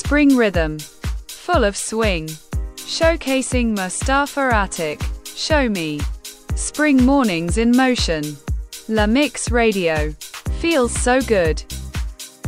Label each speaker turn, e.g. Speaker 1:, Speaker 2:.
Speaker 1: spring rhythm, full of swing, showcasing Mustafa Atik. Show me. Spring mornings in motion. La Mix Radio. Feels so good.